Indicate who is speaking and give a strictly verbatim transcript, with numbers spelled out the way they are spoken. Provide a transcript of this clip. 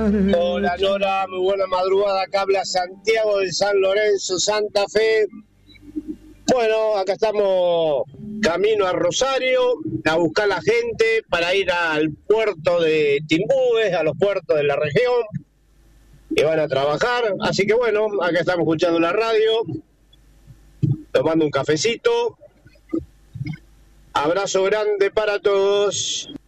Speaker 1: Hola Nora, muy buena madrugada, acá habla Santiago de San Lorenzo, Santa Fe. Bueno, acá estamos camino a Rosario, a buscar la gente para ir al puerto de Timbúes, a los puertos de la región, que van a trabajar. Así que bueno, acá estamos escuchando la radio, tomando un cafecito. Abrazo grande para todos.